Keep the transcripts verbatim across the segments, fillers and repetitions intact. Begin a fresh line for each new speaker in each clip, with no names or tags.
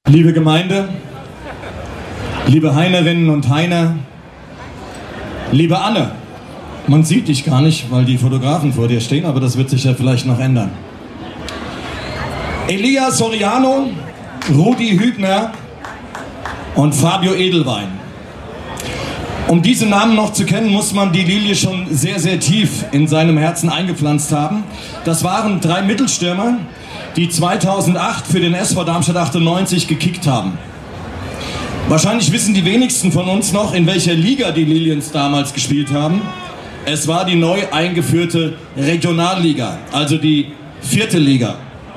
Liebe Gemeinde, liebe Heinerinnen und Heiner, liebe Anne, man sieht dich gar nicht, weil die Fotografen vor dir stehen, aber das wird sich ja vielleicht noch ändern. Elia Soriano, Rudi Hübner und Fabio Edelwein. Um diese Namen noch zu kennen, muss man die Lilie schon sehr, sehr tief in seinem Herzen eingepflanzt haben. Das waren drei Mittelstürmer, die zweitausendacht für den S V Darmstadt achtundneunzig gekickt haben. Wahrscheinlich wissen die wenigsten von uns noch, in welcher Liga die Liliens damals gespielt haben. Es war die neu eingeführte Regionalliga, also die vierte Liga.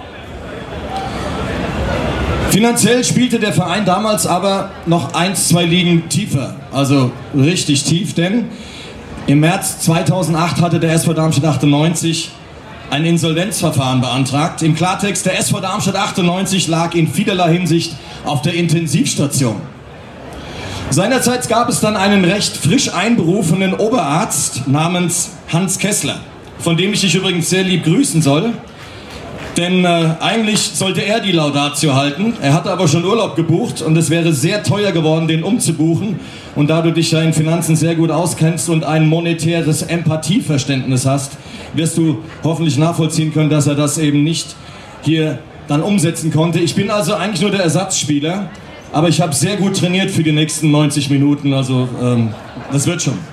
Finanziell spielte der Verein damals aber noch eins, zwei Ligen tiefer, also richtig tief, denn im März zweitausendacht hatte der S V Darmstadt achtundneunzig ein Insolvenzverfahren beantragt. Im Klartext, der S V Darmstadt achtundneunzig lag in vielerlei Hinsicht auf der Intensivstation. Seinerzeit gab es dann einen recht frisch einberufenen Oberarzt namens Hans Kessler, von dem ich dich übrigens sehr lieb grüßen soll. Denn äh, eigentlich sollte er die Laudatio halten, er hatte aber schon Urlaub gebucht und es wäre sehr teuer geworden, den umzubuchen. Und da du dich ja in Finanzen sehr gut auskennst und ein monetäres Empathieverständnis hast, wirst du hoffentlich nachvollziehen können, dass er das eben nicht hier dann umsetzen konnte. Ich bin also eigentlich nur der Ersatzspieler, aber ich habe sehr gut trainiert für die nächsten neunzig Minuten, also ähm, das wird schon.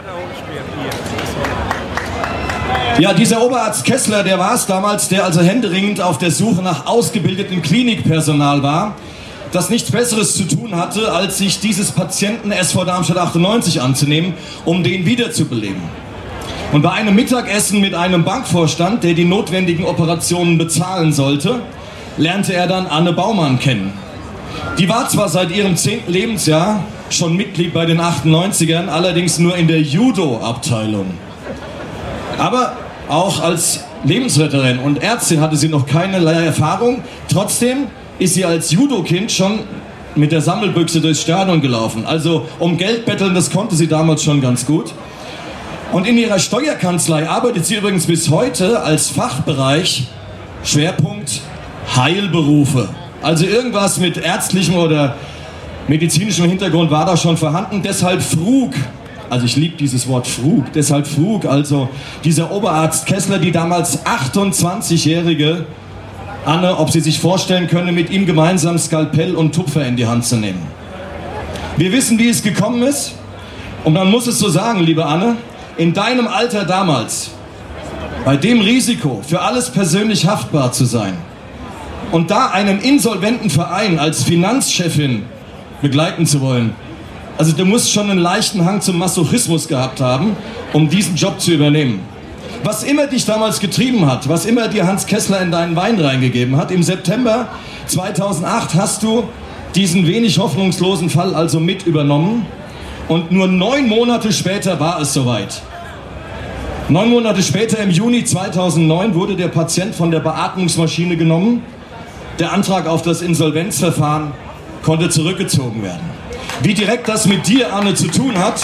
Ja, dieser Oberarzt Kessler, der war es damals, der also händeringend auf der Suche nach ausgebildetem Klinikpersonal war, das nichts Besseres zu tun hatte, als sich dieses Patienten S V Darmstadt achtundneunzig anzunehmen, um den wiederzubeleben. Und bei einem Mittagessen mit einem Bankvorstand, der die notwendigen Operationen bezahlen sollte, lernte er dann Anne Baumann kennen. Die war zwar seit ihrem zehnten Lebensjahr schon Mitglied bei den achtundneunzigern, allerdings nur in der Judo-Abteilung. Aber auch als Lebensretterin und Ärztin hatte sie noch keinerlei Erfahrung. Trotzdem ist sie als Judo-Kind schon mit der Sammelbüchse durchs Stadion gelaufen. Also um Geld betteln, das konnte sie damals schon ganz gut. Und in ihrer Steuerkanzlei arbeitet sie übrigens bis heute als Fachbereich Schwerpunkt Heilberufe. Also irgendwas mit ärztlichem oder medizinischem Hintergrund war da schon vorhanden. Deshalb Frug. Also ich liebe dieses Wort Frug, deshalb Frug, also dieser Oberarzt Kessler, die damals achtundzwanzigjährige Anne, ob sie sich vorstellen könne, mit ihm gemeinsam Skalpell und Tupfer in die Hand zu nehmen. Wir wissen, wie es gekommen ist, und man muss es so sagen, liebe Anne, in deinem Alter damals, bei dem Risiko, für alles persönlich haftbar zu sein und da einen insolventen Verein als Finanzchefin begleiten zu wollen, also du musst schon einen leichten Hang zum Masochismus gehabt haben, um diesen Job zu übernehmen. Was immer dich damals getrieben hat, was immer dir Hans Kessler in deinen Wein reingegeben hat, im September zweitausendacht hast du diesen wenig hoffnungslosen Fall also mit übernommen und nur neun Monate später war es soweit. Neun Monate später, im Juni zweitausendneun, wurde der Patient von der Beatmungsmaschine genommen. Der Antrag auf das Insolvenzverfahren konnte zurückgezogen werden. Wie direkt das mit dir, Anne, zu tun hat,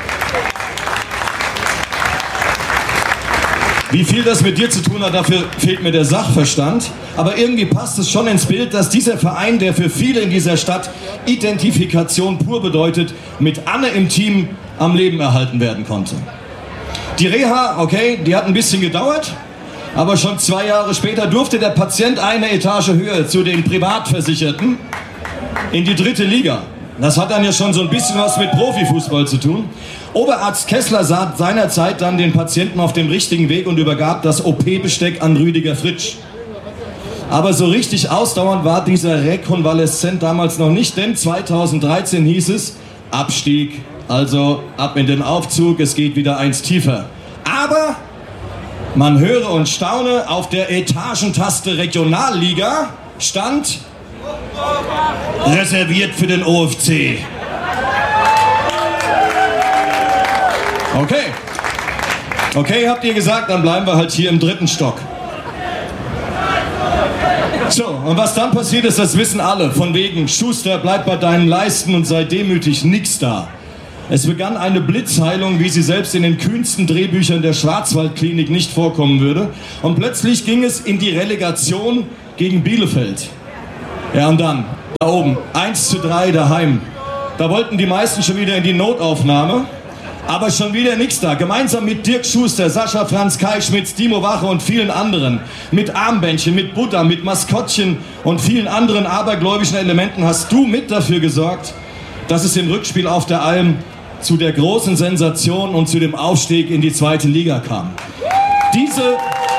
wie viel das mit dir zu tun hat, dafür fehlt mir der Sachverstand. Aber irgendwie passt es schon ins Bild, dass dieser Verein, der für viele in dieser Stadt Identifikation pur bedeutet, mit Anne im Team am Leben erhalten werden konnte. Die Reha, okay, die hat ein bisschen gedauert, aber schon zwei Jahre später durfte der Patient eine Etage höher zu den Privatversicherten in die dritte Liga. Das hat dann ja schon so ein bisschen was mit Profifußball zu tun. Oberarzt Kessler sah seinerzeit dann den Patienten auf dem richtigen Weg und übergab das O P-Besteck an Rüdiger Fritsch. Aber so richtig ausdauernd war dieser Rekonvaleszent damals noch nicht, denn zweitausenddreizehn hieß es Abstieg, also ab in den Aufzug, es geht wieder eins tiefer. Aber man höre und staune, auf der Etagentaste Regionalliga stand reserviert für den O F C. Okay. Okay, habt ihr gesagt, dann bleiben wir halt hier im dritten Stock. So, und was dann passiert ist, das wissen alle. Von wegen, Schuster, bleib bei deinen Leisten und sei demütig, nix da. Es begann eine Blitzheilung, wie sie selbst in den kühnsten Drehbüchern der Schwarzwaldklinik nicht vorkommen würde. Und plötzlich ging es in die Relegation gegen Bielefeld. Ja, und dann? Da oben, eins zu drei daheim. Da wollten die meisten schon wieder in die Notaufnahme, aber schon wieder nichts da. Gemeinsam mit Dirk Schuster, Sascha Franz, Kai Schmitz, Timo Wache und vielen anderen, mit Armbändchen, mit Butter, mit Maskottchen und vielen anderen abergläubischen Elementen hast du mit dafür gesorgt, dass es im Rückspiel auf der Alm zu der großen Sensation und zu dem Aufstieg in die zweite Liga kam. Diese...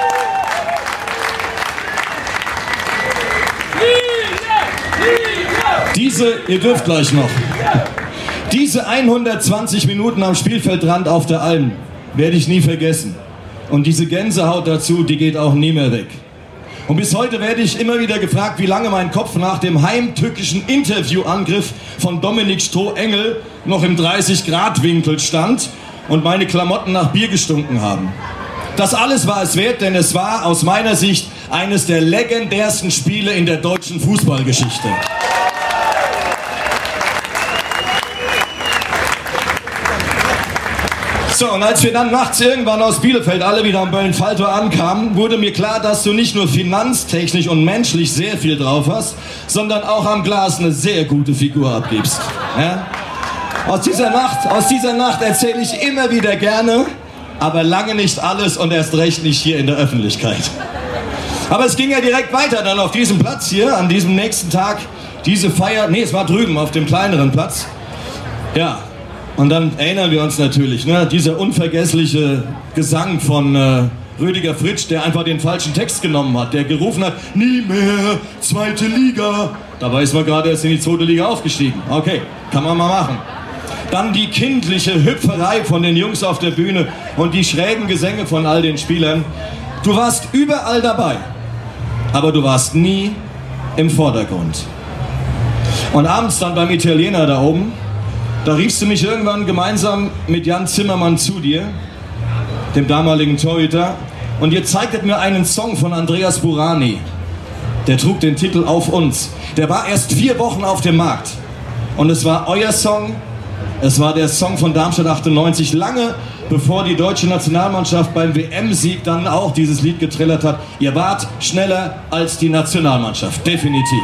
Diese, ihr dürft gleich noch, diese hundertzwanzig Minuten am Spielfeldrand auf der Alm werde ich nie vergessen. Und diese Gänsehaut dazu, die geht auch nie mehr weg. Und bis heute werde ich immer wieder gefragt, wie lange mein Kopf nach dem heimtückischen Interviewangriff von Dominik Stroh-Engel noch im dreißig Grad Winkel stand und meine Klamotten nach Bier gestunken haben. Das alles war es wert, denn es war aus meiner Sicht eines der legendärsten Spiele in der deutschen Fußballgeschichte. So, und als wir dann nachts irgendwann aus Bielefeld alle wieder am Böllenfalltor ankamen, wurde mir klar, dass du nicht nur finanztechnisch und menschlich sehr viel drauf hast, sondern auch am Glas eine sehr gute Figur abgibst. Ja? Aus dieser Nacht, aus dieser Nacht erzähle ich immer wieder gerne, aber lange nicht alles und erst recht nicht hier in der Öffentlichkeit. Aber es ging ja direkt weiter dann auf diesem Platz hier, an diesem nächsten Tag, diese Feier, nee, es war drüben auf dem kleineren Platz. Ja. Und dann erinnern wir uns natürlich, ne, dieser unvergessliche Gesang von äh, Rüdiger Fritsch, der einfach den falschen Text genommen hat, der gerufen hat, nie mehr zweite Liga. Dabei ist man gerade erst in die zweite Liga aufgestiegen. Okay, kann man mal machen. Dann die kindliche Hüpferei von den Jungs auf der Bühne und die schrägen Gesänge von all den Spielern. Du warst überall dabei, aber du warst nie im Vordergrund. Und abends dann beim Italiener da oben, da riefst du mich irgendwann gemeinsam mit Jan Zimmermann zu dir, dem damaligen Torhüter, und ihr zeigtet mir einen Song von Andreas Burani. Der trug den Titel Auf uns. Der war erst vier Wochen auf dem Markt. Und es war euer Song, es war der Song von Darmstadt achtundneunzig, lange bevor die deutsche Nationalmannschaft beim W M-Sieg dann auch dieses Lied getrillert hat. Ihr wart schneller als die Nationalmannschaft, definitiv.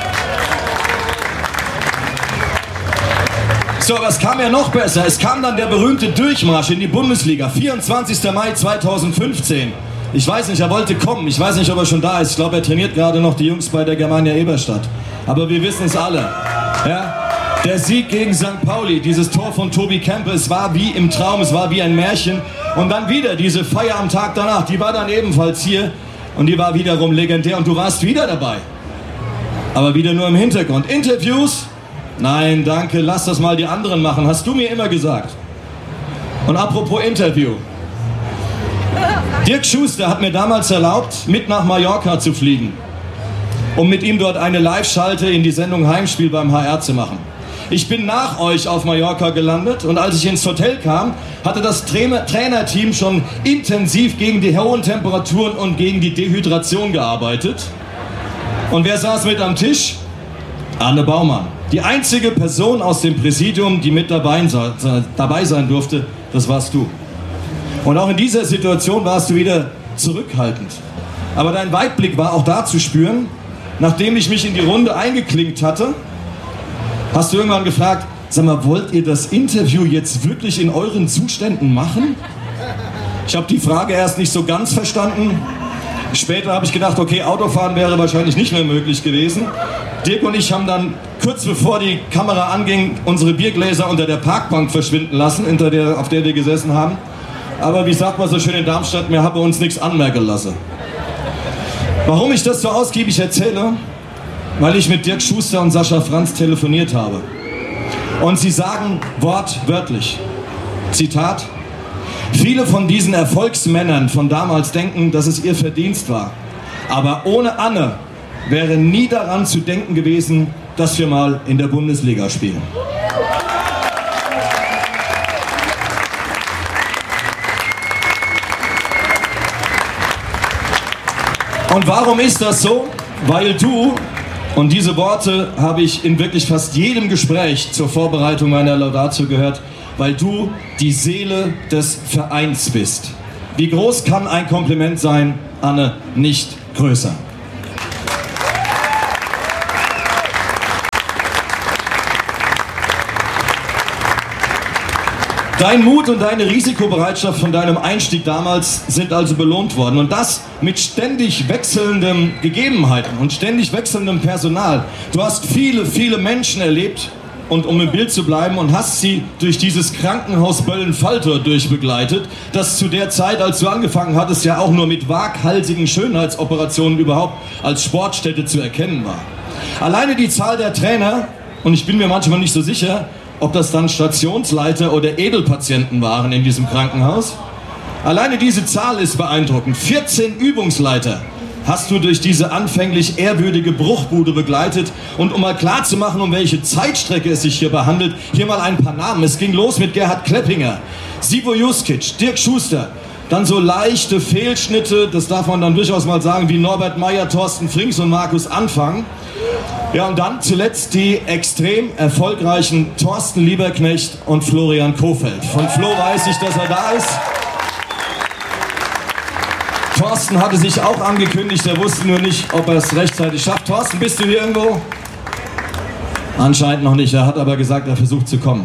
So, aber es kam ja noch besser. Es kam dann der berühmte Durchmarsch in die Bundesliga. vierundzwanzigster Mai zweitausendfünfzehn. Ich weiß nicht, er wollte kommen. Ich weiß nicht, ob er schon da ist. Ich glaube, er trainiert gerade noch die Jungs bei der Germania Eberstadt. Aber wir wissen es alle. Ja? Der Sieg gegen Sankt Pauli, dieses Tor von Tobi Kempe, es war wie im Traum, es war wie ein Märchen. Und dann wieder diese Feier am Tag danach, die war dann ebenfalls hier. Und die war wiederum legendär. Und du warst wieder dabei. Aber wieder nur im Hintergrund. Interviews? Nein, danke, lass das mal die anderen machen, hast du mir immer gesagt. Und apropos Interview. Dirk Schuster hat mir damals erlaubt, mit nach Mallorca zu fliegen, um mit ihm dort eine Live-Schalte in die Sendung Heimspiel beim H R zu machen. Ich bin nach euch auf Mallorca gelandet und als ich ins Hotel kam, hatte das Trainer- Trainerteam schon intensiv gegen die hohen Temperaturen und gegen die Dehydration gearbeitet. Und wer saß mit am Tisch? Arne Baumann. Die einzige Person aus dem Präsidium, die mit dabei, dabei sein durfte, das warst du. Und auch in dieser Situation warst du wieder zurückhaltend. Aber dein Weitblick war auch da zu spüren. Nachdem ich mich in die Runde eingeklinkt hatte, hast du irgendwann gefragt, sag mal, wollt ihr das Interview jetzt wirklich in euren Zuständen machen? Ich habe die Frage erst nicht so ganz verstanden. Später habe ich gedacht, okay, Autofahren wäre wahrscheinlich nicht mehr möglich gewesen. Dirk und ich haben dann, kurz bevor die Kamera anging, unsere Biergläser unter der Parkbank verschwinden lassen, hinter der, auf der wir gesessen haben. Aber wie sagt man so schön in Darmstadt, wir haben uns nichts anmerken lassen. Warum ich das so ausgiebig erzähle? Weil ich mit Dirk Schuster und Sascha Franz telefoniert habe. Und sie sagen wortwörtlich, Zitat, viele von diesen Erfolgsmännern von damals denken, dass es ihr Verdienst war. Aber ohne Anne wäre nie daran zu denken gewesen, dass wir mal in der Bundesliga spielen. Und warum ist das so? Weil du, und diese Worte habe ich in wirklich fast jedem Gespräch zur Vorbereitung meiner Laudatio gehört, weil du die Seele des Vereins bist. Wie groß kann ein Kompliment sein, Anne? Nicht größer. Dein Mut und deine Risikobereitschaft von deinem Einstieg damals sind also belohnt worden. Und das mit ständig wechselnden Gegebenheiten und ständig wechselndem Personal. Du hast viele, viele Menschen erlebt, und um im Bild zu bleiben, und hast sie durch dieses Krankenhaus Böllen-Falter durchbegleitet, das zu der Zeit, als du angefangen hattest, ja auch nur mit waghalsigen Schönheitsoperationen überhaupt als Sportstätte zu erkennen war. Alleine die Zahl der Trainer, und ich bin mir manchmal nicht so sicher, ob das dann Stationsleiter oder Edelpatienten waren in diesem Krankenhaus, alleine diese Zahl ist beeindruckend. vierzehn Übungsleiter hast du durch diese anfänglich ehrwürdige Bruchbude begleitet. Und um mal klar zu machen, um welche Zeitstrecke es sich hierbei handelt, hier mal ein paar Namen. Es ging los mit Gerhard Kleppinger, Sivo Juskic, Dirk Schuster, dann so leichte Fehlschnitte, das darf man dann durchaus mal sagen, wie Norbert Meyer, Thorsten Frings und Markus Anfang. Ja, und dann zuletzt die extrem erfolgreichen Thorsten Lieberknecht und Florian Kofeld. Von Flo weiß ich, dass er da ist. Thorsten hatte sich auch angekündigt, er wusste nur nicht, ob er es rechtzeitig schafft. Thorsten, bist du hier irgendwo? Anscheinend noch nicht, er hat aber gesagt, er versucht zu kommen.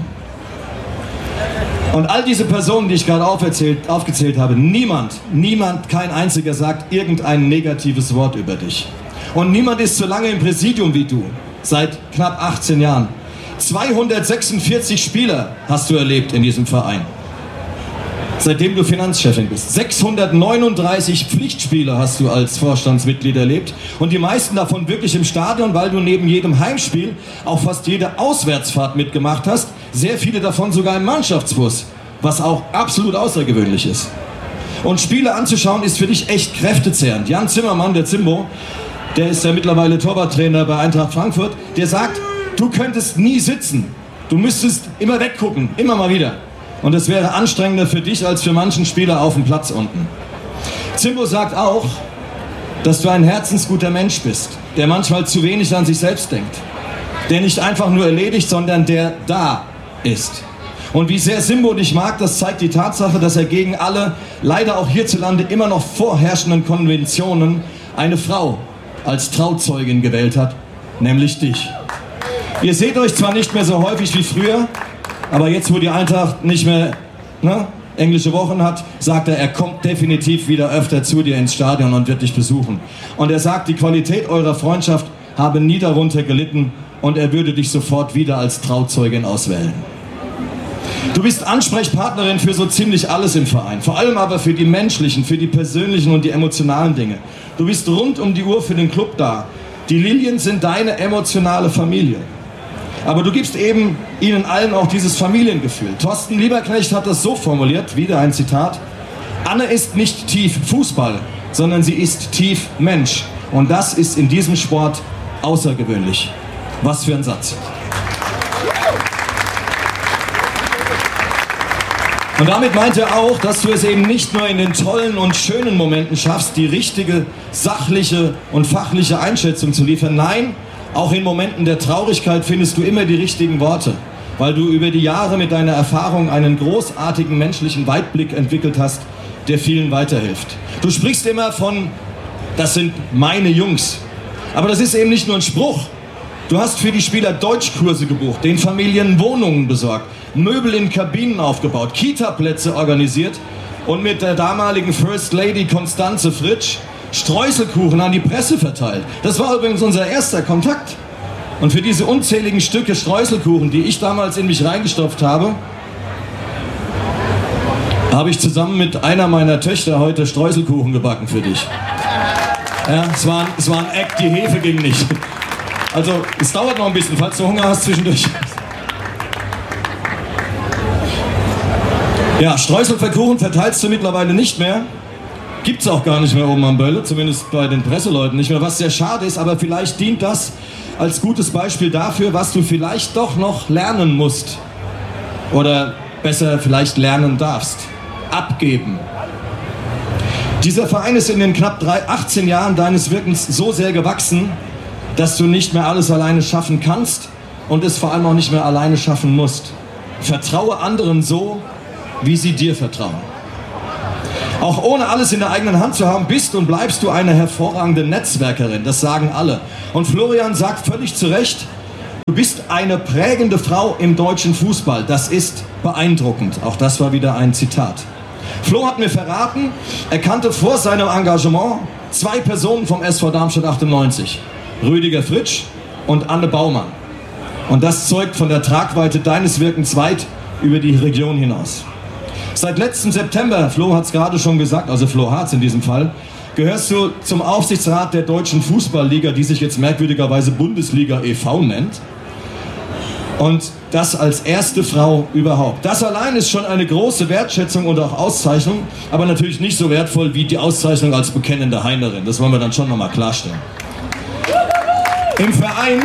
Und all diese Personen, die ich gerade aufgezählt habe, niemand, niemand, kein einziger sagt irgendein negatives Wort über dich. Und niemand ist so lange im Präsidium wie du, seit knapp achtzehn Jahren. zweihundertsechsundvierzig Spieler hast du erlebt in diesem Verein, seitdem du Finanzchefin bist. sechshundertneununddreißig Pflichtspiele hast du als Vorstandsmitglied erlebt und die meisten davon wirklich im Stadion, weil du neben jedem Heimspiel auch fast jede Auswärtsfahrt mitgemacht hast, sehr viele davon sogar im Mannschaftsbus, was auch absolut außergewöhnlich ist. Und Spiele anzuschauen ist für dich echt kräftezehrend. Jan Zimmermann, der Zimbo, der ist ja mittlerweile Torwarttrainer bei Eintracht Frankfurt, der sagt, du könntest nie sitzen, du müsstest immer weggucken, immer mal wieder. Und es wäre anstrengender für dich als für manchen Spieler auf dem Platz unten. Zimbo sagt auch, dass du ein herzensguter Mensch bist, der manchmal zu wenig an sich selbst denkt, der nicht einfach nur erledigt, sondern der da ist. Und wie sehr Simbo dich mag, das zeigt die Tatsache, dass er gegen alle, leider auch hierzulande immer noch vorherrschenden Konventionen, eine Frau als Trauzeugin gewählt hat, nämlich dich. Ihr seht euch zwar nicht mehr so häufig wie früher, aber jetzt, wo die Eintracht nicht mehr ne, englische Wochen hat, sagt er, er kommt definitiv wieder öfter zu dir ins Stadion und wird dich besuchen. Und er sagt, die Qualität eurer Freundschaft habe nie darunter gelitten und er würde dich sofort wieder als Trauzeugin auswählen. Du bist Ansprechpartnerin für so ziemlich alles im Verein, vor allem aber für die menschlichen, für die persönlichen und die emotionalen Dinge. Du bist rund um die Uhr für den Club da. Die Lilien sind deine emotionale Familie. Aber du gibst eben ihnen allen auch dieses Familiengefühl. Thorsten Lieberknecht hat das so formuliert, wieder ein Zitat: Anne ist nicht tief Fußball, sondern sie ist tief Mensch. Und das ist in diesem Sport außergewöhnlich. Was für ein Satz. Und damit meint er auch, dass du es eben nicht nur in den tollen und schönen Momenten schaffst, die richtige, sachliche und fachliche Einschätzung zu liefern. Nein, auch in Momenten der Traurigkeit findest du immer die richtigen Worte, weil du über die Jahre mit deiner Erfahrung einen großartigen menschlichen Weitblick entwickelt hast, der vielen weiterhilft. Du sprichst immer von, das sind meine Jungs. Aber das ist eben nicht nur ein Spruch. Du hast für die Spieler Deutschkurse gebucht, den Familien Wohnungen besorgt, Möbel in Kabinen aufgebaut, Kita-Plätze organisiert und mit der damaligen First Lady Constanze Fritsch Streuselkuchen an die Presse verteilt. Das war übrigens unser erster Kontakt. Und für diese unzähligen Stücke Streuselkuchen, die ich damals in mich reingestopft habe, habe ich zusammen mit einer meiner Töchter heute Streuselkuchen gebacken für dich. Ja, es war, es war ein Act, die Hefe ging nicht. Also, es dauert noch ein bisschen, falls du Hunger hast zwischendurch. Ja, Streuselkuchen verteilst du mittlerweile nicht mehr. Gibt's auch gar nicht mehr oben am Bölle, zumindest bei den Presseleuten nicht mehr, was sehr schade ist, aber vielleicht dient das als gutes Beispiel dafür, was du vielleicht doch noch lernen musst. Oder besser vielleicht lernen darfst. Abgeben. Dieser Verein ist in den knapp achtzehn Jahren deines Wirkens so sehr gewachsen, dass du nicht mehr alles alleine schaffen kannst und es vor allem auch nicht mehr alleine schaffen musst. Vertraue anderen so, wie sie dir vertrauen. Auch ohne alles in der eigenen Hand zu haben, bist und bleibst du eine hervorragende Netzwerkerin, das sagen alle. Und Florian sagt völlig zu Recht, Du bist eine prägende Frau im deutschen Fußball. Das ist beeindruckend. Auch das war wieder ein Zitat. Flo hat mir verraten, er kannte vor seinem Engagement zwei Personen vom S V Darmstadt achtundneunzig. Rüdiger Fritsch und Anne Baumann. Und das zeugt von der Tragweite deines Wirkens weit über die Region hinaus. Seit letztem September, Flo hat es gerade schon gesagt, also Flo Harz in diesem Fall, gehörst du zum Aufsichtsrat der Deutschen Fußballliga, die sich jetzt merkwürdigerweise Bundesliga e V nennt. Und das als erste Frau überhaupt. Das allein ist schon eine große Wertschätzung und auch Auszeichnung, aber natürlich nicht so wertvoll wie die Auszeichnung als bekennende Heinerin. Das wollen wir dann schon nochmal klarstellen. Im Verein,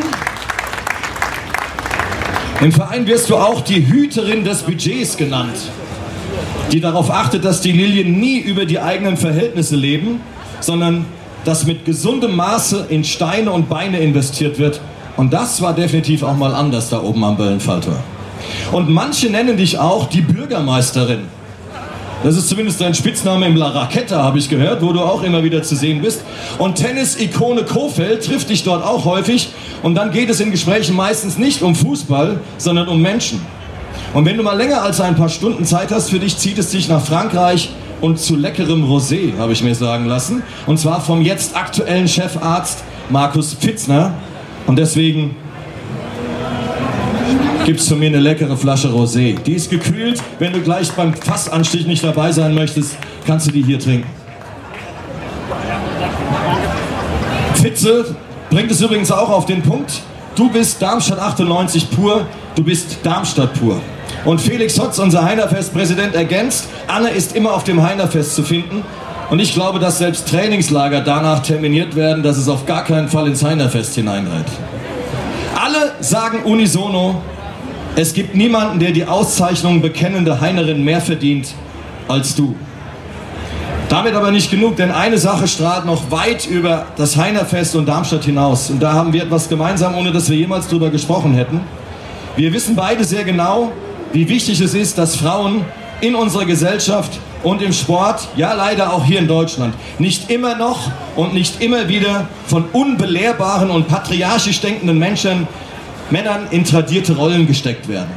Im Verein wirst du auch die Hüterin des Budgets genannt, die darauf achtet, dass die Lilien nie über die eigenen Verhältnisse leben, sondern dass mit gesundem Maße in Steine und Beine investiert wird. Und das war definitiv auch mal anders da oben am Böllenfalltor. Und manche nennen dich auch die Bürgermeisterin. Das ist zumindest dein Spitzname im La Raqueta, habe ich gehört, wo du auch immer wieder zu sehen bist. Und Tennis-Ikone Kohfeldt trifft dich dort auch häufig. Und dann geht es in Gesprächen meistens nicht um Fußball, sondern um Menschen. Und wenn du mal länger als ein paar Stunden Zeit hast, für dich zieht es dich nach Frankreich und zu leckerem Rosé, habe ich mir sagen lassen. Und zwar vom jetzt aktuellen Chefarzt Markus Pfitzner. Und deswegen gibt es von mir eine leckere Flasche Rosé. Die ist gekühlt. Wenn du gleich beim Fassanstich nicht dabei sein möchtest, kannst du die hier trinken. Pfitze bringt es übrigens auch auf den Punkt. Du bist Darmstadt achtundneunzig pur, du bist Darmstadt pur. Und Felix Hotz, unser Heinerfest-Präsident, ergänzt, Anne ist immer auf dem Heinerfest zu finden. Und ich glaube, dass selbst Trainingslager danach terminiert werden, dass es auf gar keinen Fall ins Heinerfest hineinreiht. Alle sagen unisono, es gibt niemanden, der die Auszeichnung bekennende Heinerin mehr verdient als du. Damit aber nicht genug, denn eine Sache strahlt noch weit über das Heinerfest und Darmstadt hinaus. Und da haben wir etwas gemeinsam, ohne dass wir jemals drüber gesprochen hätten. Wir wissen beide sehr genau, wie wichtig es ist, dass Frauen in unserer Gesellschaft und im Sport, ja leider auch hier in Deutschland, nicht immer noch und nicht immer wieder von unbelehrbaren und patriarchisch denkenden Menschen, Männern in tradierte Rollen gesteckt werden.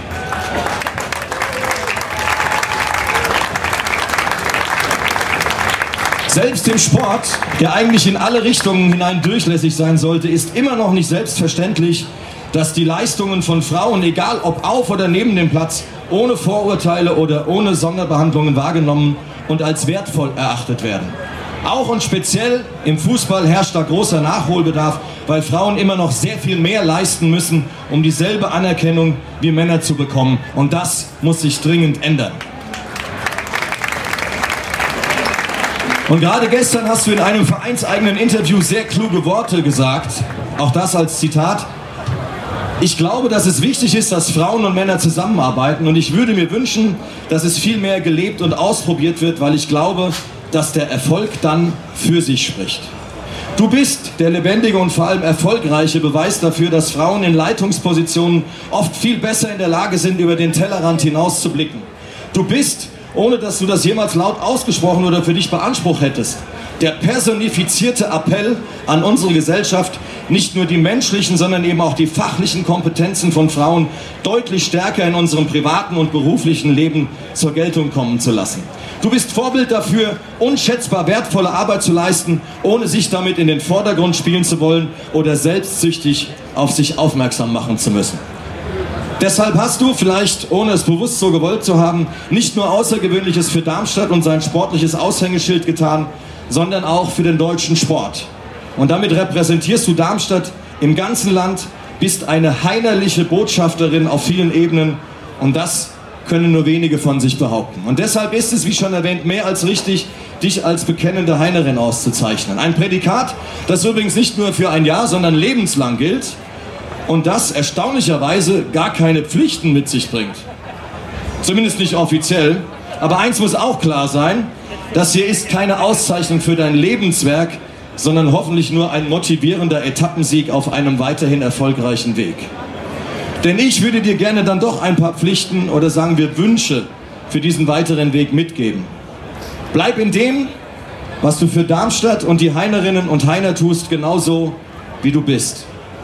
Selbst im Sport, der eigentlich in alle Richtungen hinein durchlässig sein sollte, ist immer noch nicht selbstverständlich, dass die Leistungen von Frauen, egal ob auf oder neben dem Platz, ohne Vorurteile oder ohne Sonderbehandlungen wahrgenommen und als wertvoll erachtet werden. Auch und speziell im Fußball herrscht da großer Nachholbedarf, weil Frauen immer noch sehr viel mehr leisten müssen, um dieselbe Anerkennung wie Männer zu bekommen. Und das muss sich dringend ändern. Und gerade gestern hast du in einem vereinseigenen Interview sehr kluge Worte gesagt, auch das als Zitat. Ich glaube, dass es wichtig ist, dass Frauen und Männer zusammenarbeiten, und ich würde mir wünschen, dass es viel mehr gelebt und ausprobiert wird, weil ich glaube, dass der Erfolg dann für sich spricht. Du bist der lebendige und vor allem erfolgreiche Beweis dafür, dass Frauen in Leitungspositionen oft viel besser in der Lage sind, über den Tellerrand hinaus zu blicken. Du bist, ohne dass du das jemals laut ausgesprochen oder für dich beansprucht hättest, der personifizierte Appell an unsere Gesellschaft, nicht nur die menschlichen, sondern eben auch die fachlichen Kompetenzen von Frauen deutlich stärker in unserem privaten und beruflichen Leben zur Geltung kommen zu lassen. Du bist Vorbild dafür, unschätzbar wertvolle Arbeit zu leisten, ohne sich damit in den Vordergrund spielen zu wollen oder selbstsüchtig auf sich aufmerksam machen zu müssen. Deshalb hast du, vielleicht ohne es bewusst so gewollt zu haben, nicht nur Außergewöhnliches für Darmstadt und sein sportliches Aushängeschild getan, sondern auch für den deutschen Sport. Und damit repräsentierst du Darmstadt im ganzen Land, bist eine heinerliche Botschafterin auf vielen Ebenen, und das können nur wenige von sich behaupten. Und deshalb ist es, wie schon erwähnt, mehr als richtig, dich als bekennende Heinerin auszuzeichnen. Ein Prädikat, das übrigens nicht nur für ein Jahr, sondern lebenslang gilt und das erstaunlicherweise gar keine Pflichten mit sich bringt. Zumindest nicht offiziell. Aber eins muss auch klar sein, das hier ist keine Auszeichnung für dein Lebenswerk, sondern hoffentlich nur ein motivierender Etappensieg auf einem weiterhin erfolgreichen Weg. Denn ich würde dir gerne dann doch ein paar Pflichten oder sagen wir Wünsche für diesen weiteren Weg mitgeben. Bleib in dem, was du für Darmstadt und die Heinerinnen und Heiner tust, genauso wie du bist.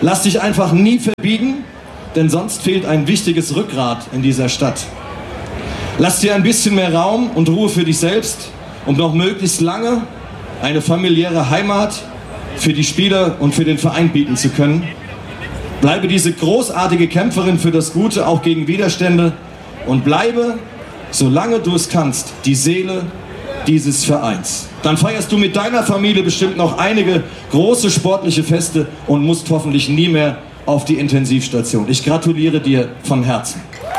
Lass dich einfach nie verbiegen, denn sonst fehlt ein wichtiges Rückgrat in dieser Stadt. Lass dir ein bisschen mehr Raum und Ruhe für dich selbst, um noch möglichst lange eine familiäre Heimat für die Spieler und für den Verein bieten zu können. Bleibe diese großartige Kämpferin für das Gute, auch gegen Widerstände, und bleibe, solange du es kannst, die Seele dieses Vereins. Dann feierst du mit deiner Familie bestimmt noch einige große sportliche Feste und musst hoffentlich nie mehr auf die Intensivstation. Ich gratuliere dir von Herzen.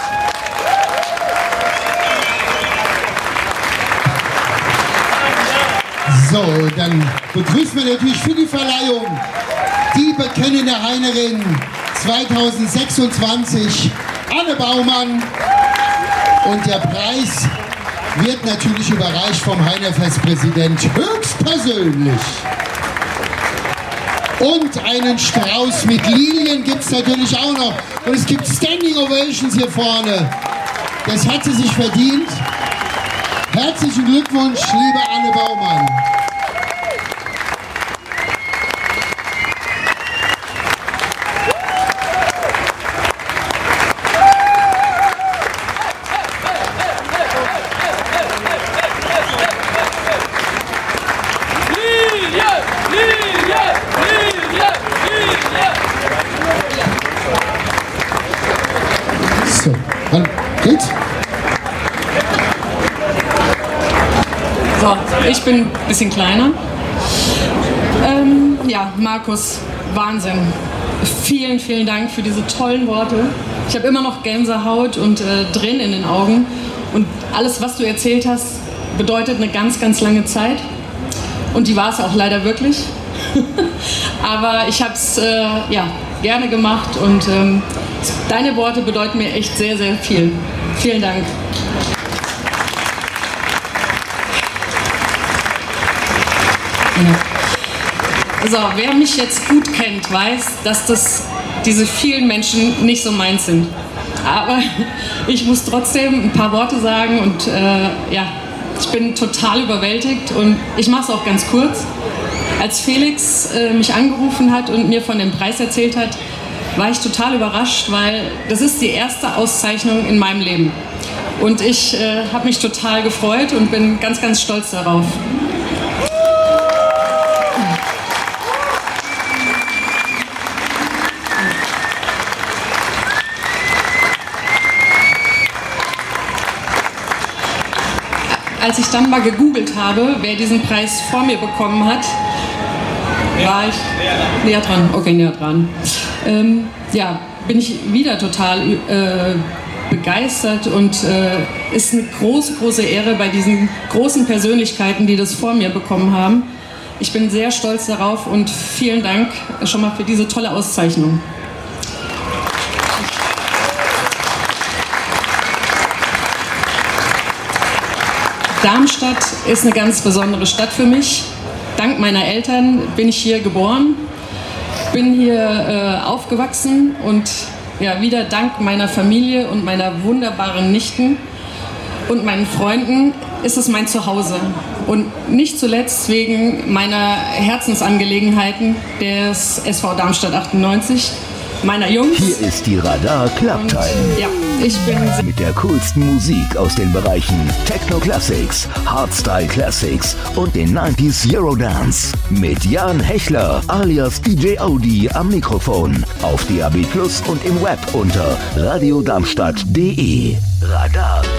So, dann begrüßen wir natürlich für die Verleihung die bekennende Heinerin zweitausendsechsundzwanzig, Anne Baumann. Und der Preis wird natürlich überreicht vom Heinerfest-Präsident höchstpersönlich. Und einen Strauß mit Lilien gibt es natürlich auch noch. Und es gibt Standing Ovations hier vorne. Das hat sie sich verdient. Herzlichen Glückwunsch, liebe Anne Baumann. So, dann geht's.
So, ich bin ein bisschen kleiner. Ähm, ja, Markus, Wahnsinn. Vielen, vielen Dank für diese tollen Worte. Ich habe immer noch Gänsehaut und äh, Tränen in den Augen. Und alles, was du erzählt hast, bedeutet eine ganz, ganz lange Zeit. Und die war es auch leider wirklich. Aber ich habe es äh, ja, gerne gemacht und ähm, deine Worte bedeuten mir echt sehr, sehr viel. Vielen Dank. Ja. So, wer mich jetzt gut kennt, weiß, dass das, diese vielen Menschen nicht so meins sind. Aber ich muss trotzdem ein paar Worte sagen und äh, ja, ich bin total überwältigt und ich mache es auch ganz kurz. Als Felix äh, mich angerufen hat und mir von dem Preis erzählt hat, war ich total überrascht, weil das ist die erste Auszeichnung in meinem Leben. Und ich äh, habe mich total gefreut und bin ganz, ganz stolz darauf. Als ich dann mal gegoogelt habe, wer diesen Preis vor mir bekommen hat, war ich näher dran. Okay, näher dran. Ähm, ja, bin ich wieder total äh, begeistert und äh, ist eine große, große Ehre bei diesen großen Persönlichkeiten, die das vor mir bekommen haben. Ich bin sehr stolz darauf und vielen Dank schon mal für diese tolle Auszeichnung. Darmstadt ist eine ganz besondere Stadt für mich. Dank meiner Eltern bin ich hier geboren, bin hier äh, aufgewachsen und ja, wieder dank meiner Familie und meiner wunderbaren Nichten und meinen Freunden ist es mein Zuhause. Und nicht zuletzt wegen meiner Herzensangelegenheiten des S V Darmstadt achtundneunzig, meiner Jungs.
Hier ist die Radar Club Time.
Ja, ich bin
mit der coolsten Musik aus den Bereichen Techno Classics, Hardstyle Classics und den neunziger Eurodance. Mit Jan Hechler alias D J Audi am Mikrofon. Auf D A B Plus und im Web unter radiodarmstadt punkt de. Radar